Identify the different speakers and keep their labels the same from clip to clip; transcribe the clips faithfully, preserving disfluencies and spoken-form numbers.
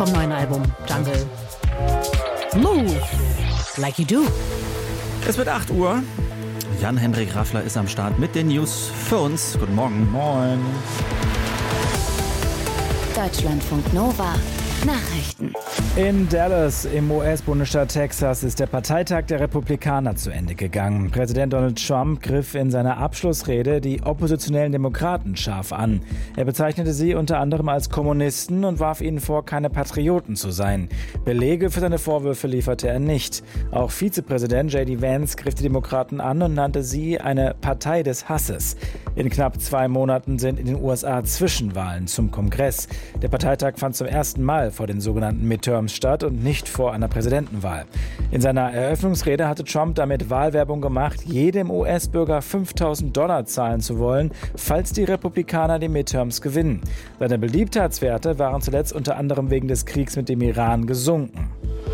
Speaker 1: vom neuen Album Jungle. Move like you do.
Speaker 2: Es wird acht Uhr. Jan-Henrik Raffler ist am Start mit den News für uns. Guten Morgen.
Speaker 3: Moin.
Speaker 4: Deutschlandfunk Nova. Nachrichten.
Speaker 3: In Dallas im U S-Bundesstaat Texas ist der Parteitag der Republikaner zu Ende gegangen. Präsident Donald Trump griff in seiner Abschlussrede die oppositionellen Demokraten scharf an. Er bezeichnete sie unter anderem als Kommunisten und warf ihnen vor, keine Patrioten zu sein. Belege für seine Vorwürfe lieferte er nicht. Auch Vizepräsident J D Vance griff die Demokraten an und nannte sie eine Partei des Hasses. In knapp zwei Monaten sind in den U S A Zwischenwahlen zum Kongress. Der Parteitag fand zum ersten Mal vor den sogenannten Midterms statt und nicht vor einer Präsidentenwahl. In seiner Eröffnungsrede hatte Trump damit Wahlwerbung gemacht, jedem U S-Bürger fünftausend Dollar zahlen zu wollen, falls die Republikaner die Midterms gewinnen. Seine Beliebtheitswerte waren zuletzt unter anderem wegen des Kriegs mit dem Iran gesunken.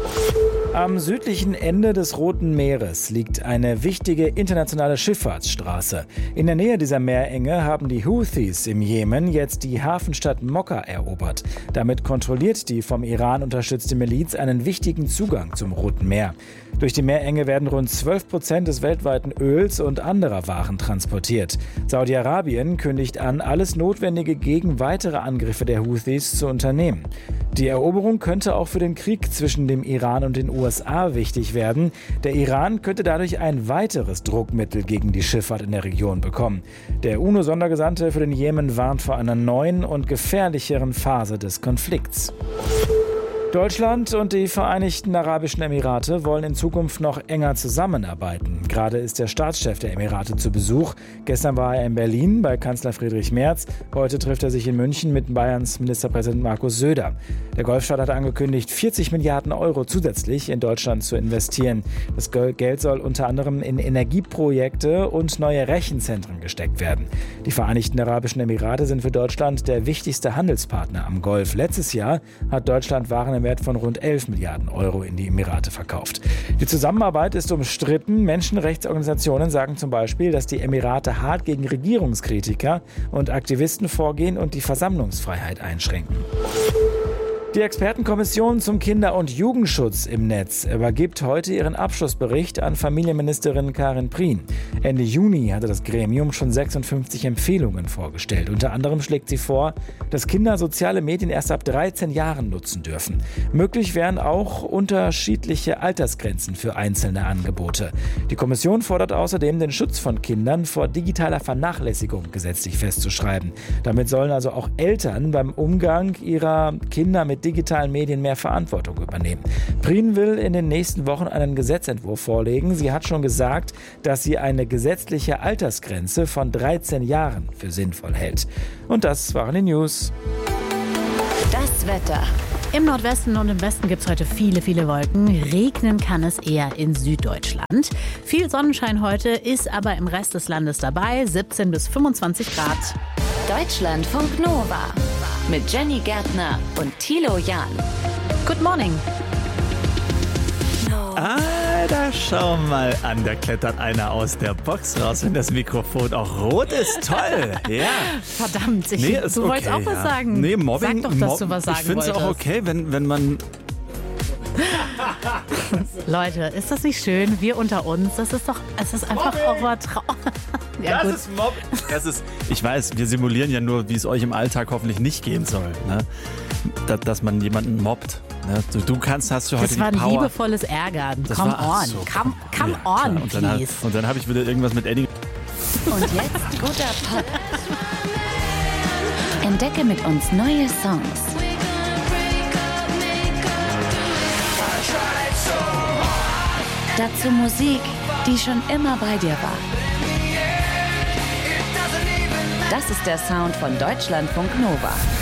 Speaker 3: Am südlichen Ende des Roten Meeres liegt eine wichtige internationale Schifffahrtsstraße. In der Nähe dieser Meerenge haben die Houthis im Jemen jetzt die Hafenstadt Mokka erobert. Damit kontrolliert die vom Iran unterstützte Miliz einen wichtigen Zugang zum Roten Meer. Durch die Meerenge werden rund zwölf Prozent des weltweiten Öls und anderer Waren transportiert. Saudi-Arabien kündigt an, alles Notwendige gegen weitere Angriffe der Houthis zu unternehmen. Die Eroberung könnte auch für den Krieg zwischen dem Iran und den U S A wichtig werden. Der Iran könnte dadurch ein weiteres Druckmittel gegen die Schifffahrt in der Region bekommen. Der UNO-Sondergesandte für den Jemen warnt vor einer neuen und gefährlicheren Phase des Konflikts. Deutschland und die Vereinigten Arabischen Emirate wollen in Zukunft noch enger zusammenarbeiten. Gerade ist der Staatschef der Emirate zu Besuch. Gestern war er in Berlin bei Kanzler Friedrich Merz. Heute trifft er sich in München mit Bayerns Ministerpräsident Markus Söder. Der Golfstaat hat angekündigt, vierzig Milliarden Euro zusätzlich in Deutschland zu investieren. Das Geld soll unter anderem in Energieprojekte und neue Rechenzentren gesteckt werden. Die Vereinigten Arabischen Emirate sind für Deutschland der wichtigste Handelspartner am Golf. Letztes Jahr hat Deutschland Waren im Wert von rund elf Milliarden Euro in die Emirate verkauft. Die Zusammenarbeit ist umstritten. Menschenrechtsorganisationen sagen zum Beispiel, dass die Emirate hart gegen Regierungskritiker und Aktivisten vorgehen und die Versammlungsfreiheit einschränken. Die Expertenkommission zum Kinder- und Jugendschutz im Netz übergibt heute ihren Abschlussbericht an Familienministerin Karin Prien. Ende Juni hatte das Gremium schon sechsundfünfzig Empfehlungen vorgestellt. Unter anderem schlägt sie vor, dass Kinder soziale Medien erst ab dreizehn Jahren nutzen dürfen. Möglich wären auch unterschiedliche Altersgrenzen für einzelne Angebote. Die Kommission fordert außerdem, den Schutz von Kindern vor digitaler Vernachlässigung gesetzlich festzuschreiben. Damit sollen also auch Eltern beim Umgang ihrer Kinder mit digitalen Medien mehr Verantwortung übernehmen. Prien will in den nächsten Wochen einen Gesetzentwurf vorlegen. Sie hat schon gesagt, dass sie eine gesetzliche Altersgrenze von dreizehn Jahren für sinnvoll hält. Und das waren die News.
Speaker 4: Das Wetter.
Speaker 1: Im Nordwesten und im Westen gibt es heute viele, viele Wolken. Regnen kann es eher in Süddeutschland. Viel Sonnenschein heute, ist aber im Rest des Landes dabei. siebzehn bis fünfundzwanzig Grad.
Speaker 4: Deutschlandfunk Nova. Mit Jenny Gärtner und Thilo Jahn.
Speaker 1: Good morning.
Speaker 2: Alter, schau mal an, da klettert einer aus der Box raus, wenn das Mikrofon auch rot ist. Toll, ja.
Speaker 1: Verdammt, ich,
Speaker 2: nee,
Speaker 1: du
Speaker 2: okay,
Speaker 1: wolltest auch
Speaker 2: ja.
Speaker 1: was sagen.
Speaker 2: Nee, Mobbing,
Speaker 1: Sag doch, dass
Speaker 2: Mob-
Speaker 1: du was sagen
Speaker 2: Ich finde es
Speaker 1: wolltest.
Speaker 2: auch okay, wenn, wenn man...
Speaker 1: Leute, ist das nicht schön? Wir unter uns, das ist doch, es ist einfach overtrau. Ja,
Speaker 2: das
Speaker 1: gut.
Speaker 2: ist Mobbing. Das ist, ich weiß, wir simulieren ja nur, wie es euch im Alltag hoffentlich nicht gehen soll. Ne? Da, dass man jemanden mobbt. Ne? Du, du kannst, hast du heute
Speaker 1: Das war
Speaker 2: die
Speaker 1: ein
Speaker 2: Power.
Speaker 1: liebevolles Ärgern.
Speaker 2: Das
Speaker 1: Come
Speaker 2: war, ach
Speaker 1: on,
Speaker 2: so,
Speaker 1: come, come
Speaker 2: ja,
Speaker 1: on,
Speaker 2: klar. Und dann,
Speaker 1: please.
Speaker 2: und dann habe ich wieder irgendwas mit Eddie.
Speaker 4: Und jetzt guter Pop. Entdecke mit uns neue Songs. Dazu Musik, die schon immer bei dir war. Das ist der Sound von Deutschlandfunk Nova.